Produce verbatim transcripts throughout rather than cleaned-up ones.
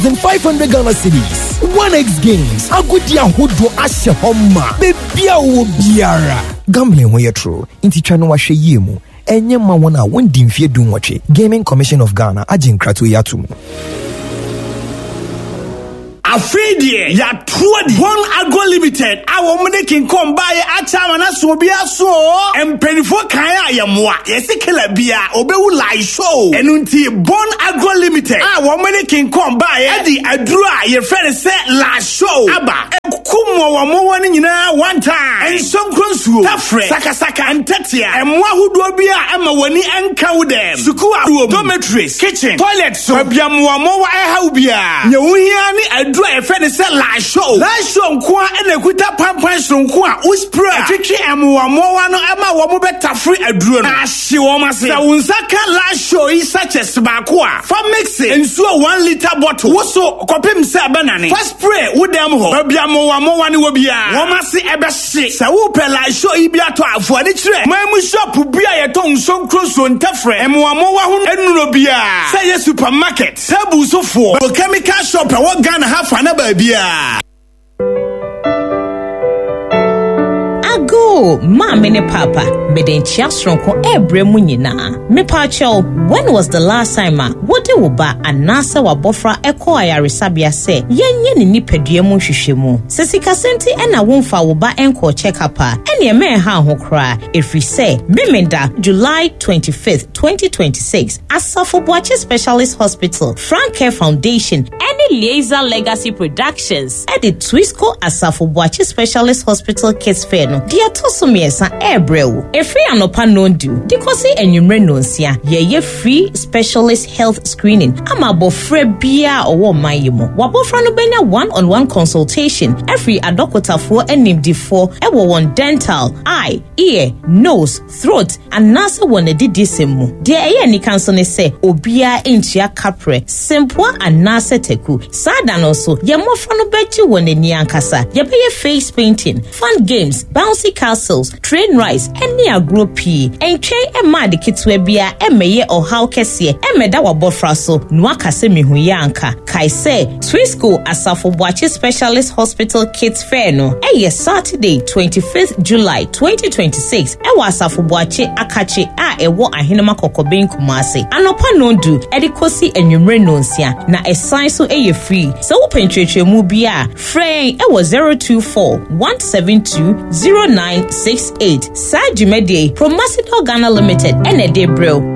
than five hundred Ghana cedis. one X Games. Agudia Hodo Ashe Homa. Bebia wo biara. Gambling when you're true. Inti chano wa she yemu. Enye ma wana wendi mfie dunwache. Gaming Commission of Ghana. Ajin kratu yatumu. Afredie ya truadi Bon Agro Limited awo mune kin kom baye achama na so bia so empenifo kan ya moa yesikela bia obewu live show enunti Bon Agro Limited awo mune kin kom baye adi aduru a ye friend say live show aba kumo wa mo wani nyina one time ensonkronsuo tafre saka saka antatia emwa hudo bia ama wani enka wo dem suku awo dormitories kitchen toilet so bia mo mo wa e ha bia nyewuhia ni adu a friend say la show la show nko a na kuta pampan so nko a uspray twetwe emwa mo wa no ama wo mo beta free aduro no ahye wo ma se unsaka la show is such a sbako a for mixing ensuo one liter bottle wo so kopim se banane first spray wo dem ho bia mo wa mo wa ni wo bia wo ma se ebe hye se wo pe la show yi bia to afo ani kire ma mu shop bia ye to nso nkroso ntafre emwa mo wa ho enuro bia say ye supermarket sabu so for chemical shop wo Ghana half na ba bia ago mama ne papa bedenchia stronko ebre mu nyina me pacho when was the last time a wode wo ba anasa wa bofra eko ayaresabia se yenye ni nipadua mu hwehwemu sesika senti ena wonfa wo ba enko check up a ene me ha ho kra efri se memenda July twenty-fifth twenty twenty-six Asafo Boache Specialist Hospital Frank Care Foundation any Laser Legacy Productions at the Twisco Asafo Boache Specialist Hospital Kids Fair no dia tosomiesa ebrew efri anopa nondu dikosi enwumre nonsia ye ye free specialist health screening ama bofre bia owo mayemo wabofra no benya one on one consultation every adokotafo enimdifo ewo won dental eye ear nose throat and nasa won edidisemu de eye ni kanso ne se obia entia kapre simple and nasa teku sada no so ye mofra no bechi won eni ankasa ye be face painting fun games bouncy castles train rides any agro p entwe ema de kitwe bia emeye ohaw kese emeda wabofra so no akase mehu yanka kai se Twisco Asafo Boache Specialist Hospital Kids Fair no eye Saturday twenty-fifth July twenty twenty-six ewa Asafo Boache akache a ewo ahenema kokoben kumase anopa nondu edikosi enwumre nonsia na esan so eye free so wo pentwetwe mu bia free ewo zero two four one seven two zero nine six eight Sajimede Promasido Ghana Limited Enede Brew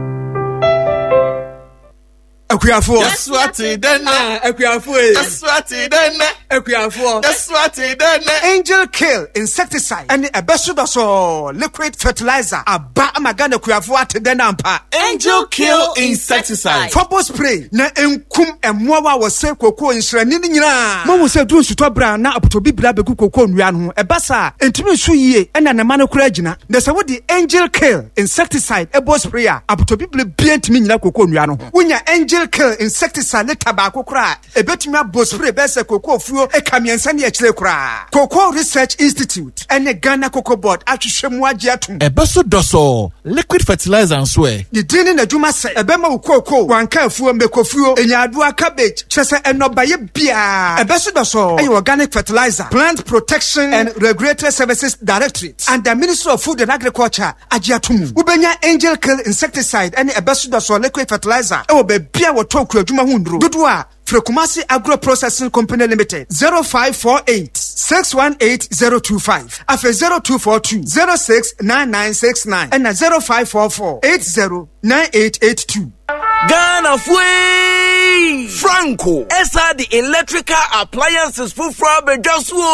Akuafo that's what it then Akuafo that's what it then Akuafo that's what it then Angel Kill insecticide and a besudaso liquid fertilizer aba amagana Akuafo ateden ampa Angel Kill insecticide Fabo spray na enkum emwa wa se kokoo nsrani ni nyina mo se du nsuto bra na apotobi bra beku kokoo nwia no ebasa entimi nsu yie ena na mano kura gina na se wo di Angel Kill insecticide ebo spray a apotobi bra bia ntimi nyina kokoo nwia no wonya Angel Kill insecticide ne tabako kura ebetumi abo spray bese kokoo fuo ekamiensa ne akire kura Cocoa Research Institute ene Ghana Cocoa Board atwehwemu age atum ebeso doso liquid fertilizer nso e di dini na dwuma se ebema wo cocoa wanka afuo mekofuo enyaadua cabbage chese enobaye bia ebeso doso ayi organic fertilizer Plant Protection and Regulatory Services Directorate and the Ministry of Food and Agriculture age atum ubenya Angel Kill insecticide ene ebeso doso liquid fertilizer e wo be bia wo toku adwuma hundro dodo a Frekumasi Agro Processing Company Limited zero five four eight six one eight zero two five afe zero two four two zero six nine nine six nine and zero five four four eight zero nine eight eight two. Ghana Fui Franco esa the electrical appliances for Frabe Joshua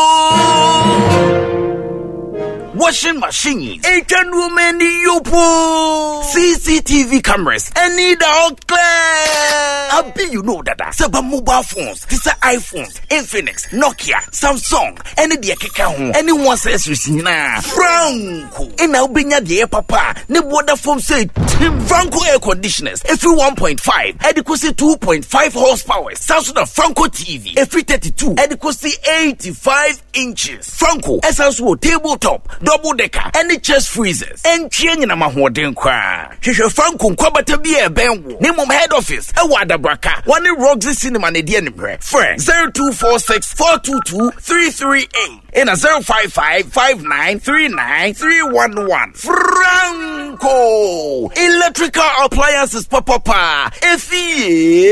washing machines, Asian women yopo, C C T V cameras, any dog clear. I be you know that seven mobile phones, these are iPhones, Infinix, Nokia, Samsung, any dear keka anyone says you na Franco. And now be near papa, ne water foam say Franco air conditioners, every one point five, adequacy two point five horsepower, Samsung Franco T V, every thirty-two, adequacy eighty-five inches. Franco, essence tabletop. double decker, any chest freezers, and changing a mahoden cry. Hwehwe Franco Kwabata bi e benwo. Nimum head office, e wada braka. One Roxy Cinema ne die nimre. Friend zero two four six four two two three three eight. In a zero five five five nine three nine three one one. Franco Electrical Appliances Papa. Efie.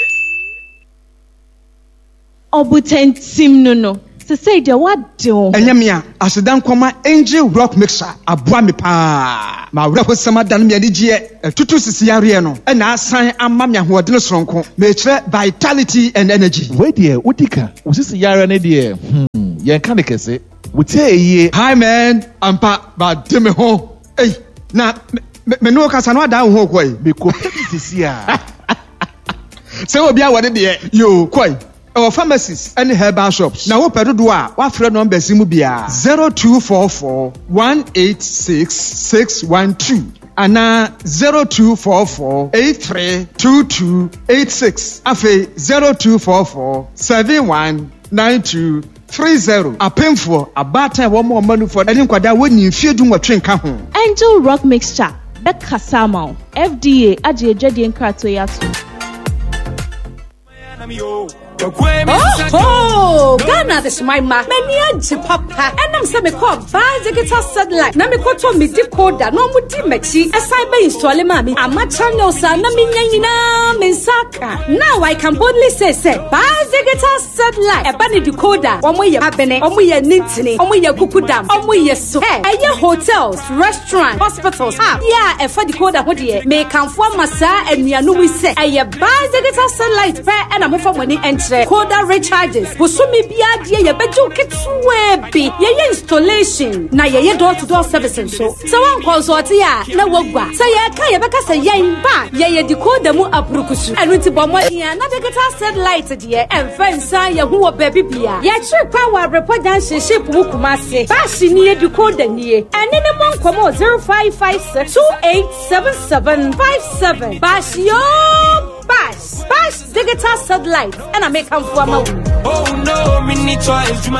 Obuten sim no no. To say the what do? Enyamia, asedan kwama Angel Rock Mixer abua me pa. Ma wura hosama dan me adigye tutu sisi yare no. E na asan amma me ahoɔden soronko. Me kire vitality and energy. Wait there, Utika. Usisi yare ne de. Hmm, yen kan kese. Wutie ye. Hi man, ampa ba de me ho. Hey, na me no kasa no ada ho koi. Me ko sisi a. Se obi a wode de yo koi. Our pharmacies and herbal shops. Now, what do I? What friend number Simubia? Zero two four four one eight six six one two. And now zero two four four eight three two two eight six. Afe zero two four four seven one nine two three zero. A painful a batter one more money for any quada when you feel doing a train come. Angel Rock Mixture. Becca Samo. F D A. Ajay Jadian Kratoyatu. Oh, Ghana this my ma. Many papa. And I'm some call bad digital satellite. Na me koto me decoder. No mu di mechi. Aside by install mami. Ama channel sa na me nyina me saka. Now I can boldly say say bad digital satellite. E ba ni decoder. Omo ye abene. Omo ye nintini. Omo ye kukudam. Omo ye so. Hey, eye hotels, restaurants, hospitals. Ah, yeah. E fa decoder ho de. Me kan fo masa enuanu wi say. Eye bad digital satellite. Pe and am for money and Coda recharges. Busumi biya dia ye bejo ketsuwe bi. Ye ye installation. Na ye ye door to door servicing so. So one consult ya na wogwa. So ye ka ye beka say ye ba. Ye ye decoder mu aprukusu. Enu ti bomo ya na digital satellite dia. En fensa ye hu baby bia. Ye chi power report dan ship mu kumase. Ba shi ni ye decoder ni ye. Ene ne mon komo zero five five six two eight seven seven five seven. Ba shi yo Bash, Bash digital satellite, and I make them for my. Oh no, me need choice.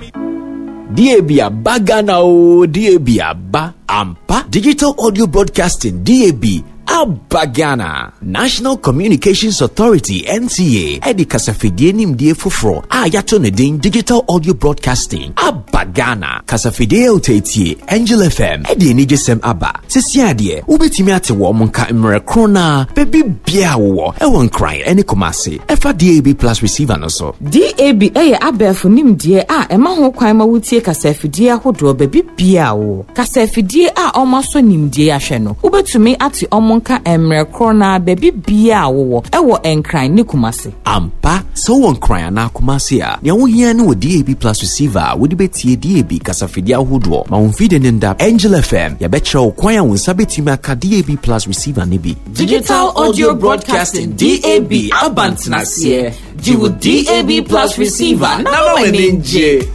Diabia Bagana o Diabia Ba Ampa Digital Audio Broadcasting D A B Abagana National Communications Authority N C A Edi Kasafidie nimdie foforo a yato ne din Digital Audio Broadcasting Abagana Kasafidie otetie Angel F M Edi enigesem aba sesiade ubetimi ate wo monka mre krona baby bia wo e won cry eni komase efa D A B plus receiver no so D A B eye abefo nimdie a ema ho kwan ma wutie kasafidie ahodo baby bia wo kasafidie a omaso nimdie ahwe no ubetumi ate omo nka emre krona baby bia wo ewo enkran ne kumase ampa so won cry na kumase a ne wo hia ne wo D A B plus receiver wo de betie D A B kasafidie ahodo ma won feed ne nda Angel F M ya beche wo kwan a won sabetimi aka D A B plus receiver ne bi Digital Audio Broadcasting D A B abantinase jiwu D A B plus receiver na wenenje